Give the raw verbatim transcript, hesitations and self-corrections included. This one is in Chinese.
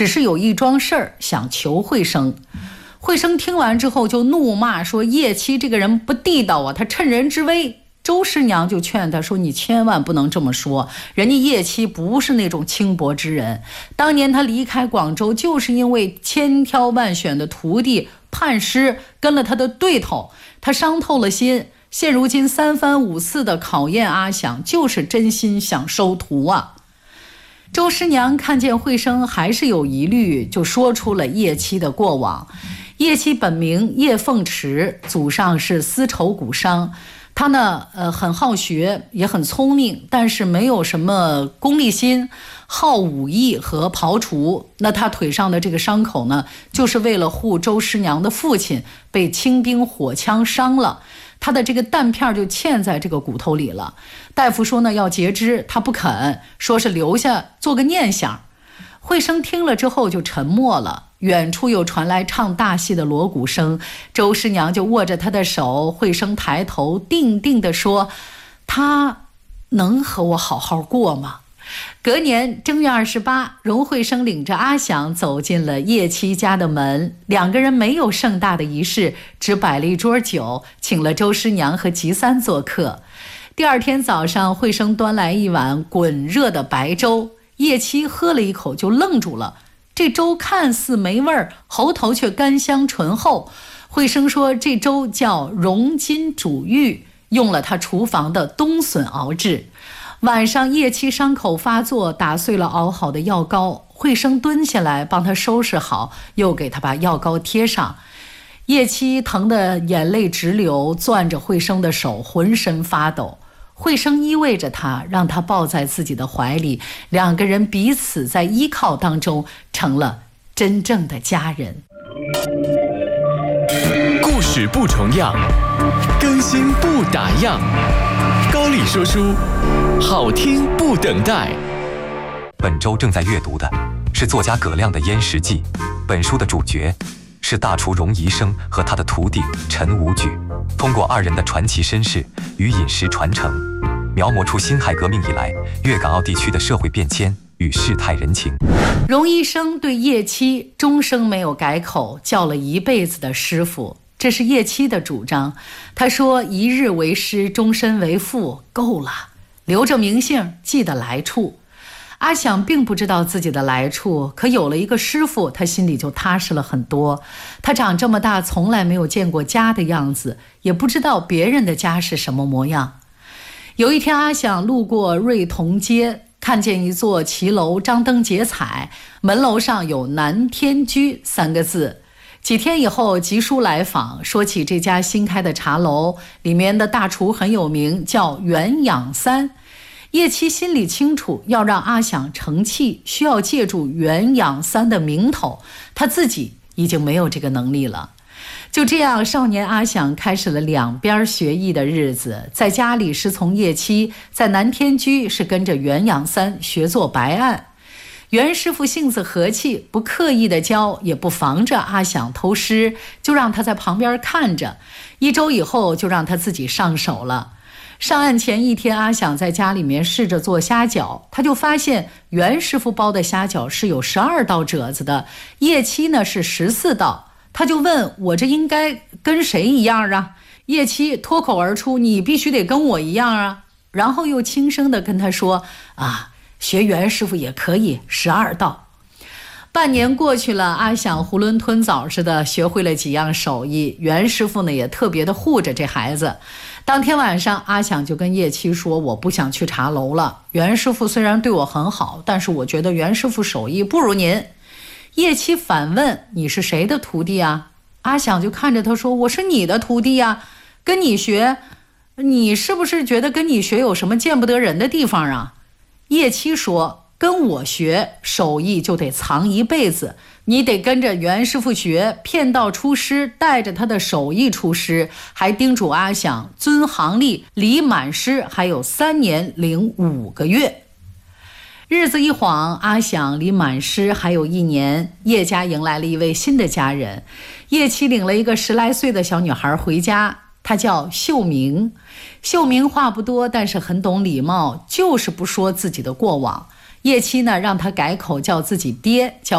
只是有一桩事儿想求惠生。惠生听完之后就怒骂说叶七这个人不地道啊，他趁人之危。周师娘就劝他说，你千万不能这么说，人家叶七不是那种轻薄之人，当年他离开广州就是因为千挑万选的徒弟叛师跟了他的对头，他伤透了心，现如今三番五次的考验阿想，就是真心想收徒啊。周师娘看见惠生还是有疑虑，就说出了叶七的过往。叶七本名叶凤池，祖上是丝绸骨商，他呢，呃，很好学，也很聪明，但是没有什么功利心，好武艺和刨除。那他腿上的这个伤口呢，就是为了护周师娘的父亲被清兵火枪伤了，他的这个弹片就嵌在这个骨头里了。大夫说呢要截肢，他不肯，说是留下做个念想。惠生听了之后就沉默了。远处又传来唱大戏的锣鼓声，周师娘就握着他的手，惠生抬头定定地说，他能和我好好过吗？隔年正月二十八，荣惠生领着阿想走进了叶七家的门，两个人没有盛大的仪式，只摆了一桌酒，请了周师娘和吉三做客。第二天早上，惠生端来一碗滚热的白粥，叶七喝了一口就愣住了，这粥看似没味儿，喉头却甘香醇厚。惠生说这粥叫荣筋煮玉，用了他厨房的冬笋熬制。晚上叶七伤口发作，打碎了熬好的药膏，惠生蹲下来帮他收拾好，又给他把药膏贴上。叶七疼得眼泪直流，攥着惠生的手浑身发抖。惠生依偎着他，让他抱在自己的怀里，两个人彼此在依靠当中成了真正的家人。 故事不重样，更新不打烊。高丽说书，好听不等待。 本周正在阅读的是作家葛亮的《燕食记》，本书的主角是大厨荣宜生和他的徒弟陈无举，通过二人的传奇身世与饮食传承，描摹出辛亥革命以来粤港澳地区的社会变迁与世态人情。 荣宜生对叶七终生没有改口，叫了一辈子的师傅，这是叶七的主张。他说一日为师，终身为父，够了，留着名姓，记得来处。阿想并不知道自己的来处，可有了一个师傅，他心里就踏实了很多。他长这么大从来没有见过家的样子，也不知道别人的家是什么模样。有一天，阿想路过瑞同街，看见一座骑楼张灯结彩，门楼上有南天居三个字。几天以后，吉叔来访，说起这家新开的茶楼，里面的大厨很有名，叫袁养三。叶七心里清楚，要让阿想成器，需要借助袁养三的名头，他自己已经没有这个能力了。就这样，少年阿想开始了两边学艺的日子，在家里师从叶七，在南天居是跟着袁养三学做白案。袁师傅性子和气，不刻意的教，也不防着阿想偷师，就让他在旁边看着。一周以后，就让他自己上手了。上岸前一天，阿想在家里面试着做虾饺，他就发现袁师傅包的虾饺是有十二道褶子的，叶七呢是十四道。他就问我这应该跟谁一样啊？叶七脱口而出，你必须得跟我一样啊。然后又轻声地跟他说啊，学袁师傅也可以，十二道。半年过去了，阿想囫囵吞枣似的学会了几样手艺，袁师傅呢也特别的护着这孩子。当天晚上，阿想就跟叶七说，我不想去茶楼了，袁师傅虽然对我很好，但是我觉得袁师傅手艺不如您。叶七反问，你是谁的徒弟啊？阿想就看着他说，我是你的徒弟啊，跟你学，你是不是觉得跟你学有什么见不得人的地方啊？叶七说，跟我学手艺就得藏一辈子，你得跟着袁师傅学，骗道出师，带着他的手艺出师，还叮嘱阿想遵行例，离满师还有三年零五个月。日子一晃，阿想离满师还有一年，叶家迎来了一位新的家人。叶七领了一个十来岁的小女孩回家，她叫秀明。秀明话不多，但是很懂礼貌，就是不说自己的过往。叶七呢，让她改口叫自己爹，叫